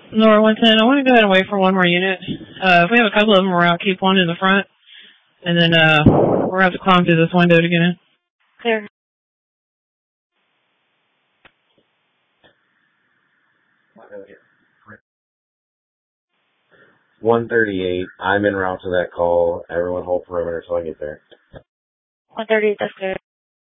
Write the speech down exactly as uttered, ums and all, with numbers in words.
Nora one ten, I want to go ahead and wait for one more unit. Uh, if we have a couple of them around, keep one in the front. And then, uh, we're going to have to climb through this window to get in. Clear. one thirty-eight, I'm en route to that call. Everyone hold perimeter so I get there. one thirty-eight, that's clear.